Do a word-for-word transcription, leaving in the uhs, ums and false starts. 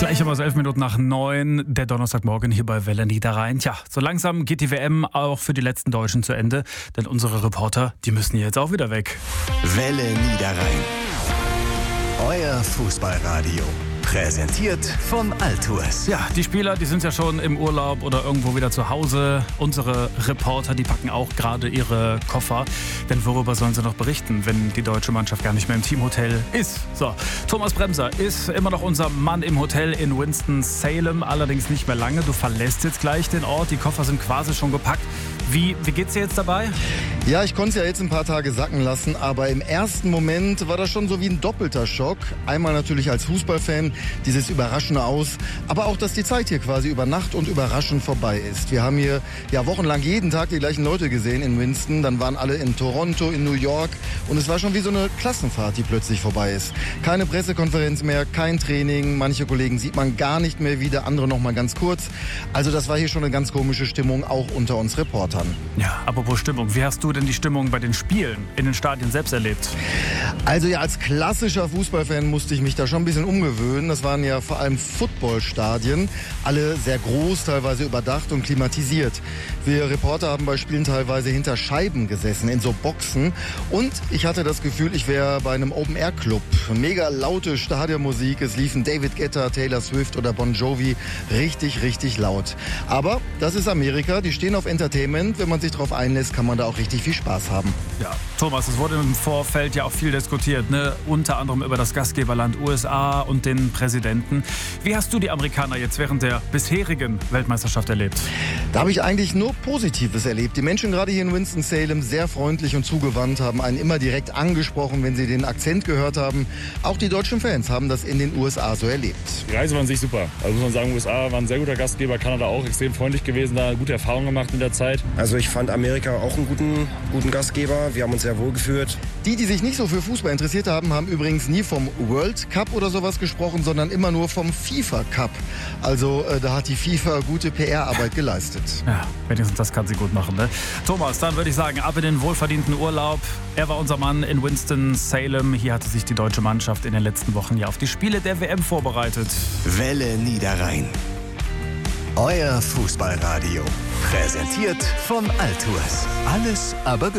Gleich immer so elf Minuten nach neun, der Donnerstagmorgen hier bei Welle Niederrhein. Tja, so langsam geht die W M auch für die letzten Deutschen zu Ende, denn unsere Reporter, die müssen jetzt auch wieder weg. Welle Niederrhein. Euer Fußballradio. Präsentiert von Altours. Ja, die Spieler, die sind ja schon im Urlaub oder irgendwo wieder zu Hause. Unsere Reporter, die packen auch gerade ihre Koffer. Denn worüber sollen sie noch berichten, wenn die deutsche Mannschaft gar nicht mehr im Teamhotel ist? So, Thomas Bremser ist immer noch unser Mann im Hotel in Winston-Salem, allerdings nicht mehr lange. Du verlässt jetzt gleich den Ort, die Koffer sind quasi schon gepackt. Wie, wie geht's dir jetzt dabei? Ja, ich konnte es ja jetzt ein paar Tage sacken lassen, aber im ersten Moment war das schon so wie ein doppelter Schock. Einmal natürlich als Fußballfan, dieses überraschende Aus, aber auch, dass die Zeit hier quasi über Nacht und überraschend vorbei ist. Wir haben hier ja wochenlang jeden Tag die gleichen Leute gesehen in Winston, dann waren alle in Toronto, in New York und es war schon wie so eine Klassenfahrt, die plötzlich vorbei ist. Keine Pressekonferenz mehr, kein Training, manche Kollegen sieht man gar nicht mehr wieder, andere noch mal ganz kurz. Also das war hier schon eine ganz komische Stimmung, auch unter uns Reportern. Ja, apropos Stimmung, wie hast du denn die Stimmung bei den Spielen in den Stadien selbst erlebt? Also ja, als klassischer Fußballfan musste ich mich da schon ein bisschen umgewöhnen. Das waren ja vor allem Footballstadien, alle sehr groß, teilweise überdacht und klimatisiert. Wir Reporter haben bei Spielen teilweise hinter Scheiben gesessen, in so Boxen. Und ich hatte das Gefühl, ich wäre bei einem Open-Air-Club. Mega laute Stadionmusik, es liefen David Guetta, Taylor Swift oder Bon Jovi. Richtig, richtig laut. Aber das ist Amerika, die stehen auf Entertainment. Wenn man sich darauf einlässt, kann man da auch richtig viel Spaß haben. Ja, Thomas, es wurde im Vorfeld ja auch viel diskutiert, ne? Unter anderem über das Gastgeberland U S A und den Präsidenten. Wie hast du die Amerikaner jetzt während der bisherigen Weltmeisterschaft erlebt? Da habe ich eigentlich nur Positives erlebt. Die Menschen gerade hier in Winston-Salem sehr freundlich und zugewandt, haben einen immer direkt angesprochen, wenn sie den Akzent gehört haben. Auch die deutschen Fans haben das in den U S A so erlebt. Die Reise war an sich super. Also muss man sagen, U S A war ein sehr guter Gastgeber, Kanada auch extrem freundlich gewesen, da gute Erfahrungen gemacht in der Zeit. Also ich fand Amerika auch einen guten, guten Gastgeber. Wir haben uns sehr wohl gefühlt. Die, die sich nicht so für Fußball interessiert haben, haben übrigens nie vom World Cup oder sowas gesprochen, sondern immer nur vom FIFA Cup. Also äh, da hat die FIFA gute P R-Arbeit geleistet. Ja, wenigstens das kann sie gut machen, ne? Thomas, dann würde ich sagen, ab in den wohlverdienten Urlaub. Er war unser Mann in Winston-Salem. Hier hatte sich die deutsche Mannschaft in den letzten Wochen ja auf die Spiele der W M vorbereitet. Welle Niederrhein. Euer Fußballradio. Präsentiert von Altours. Alles aber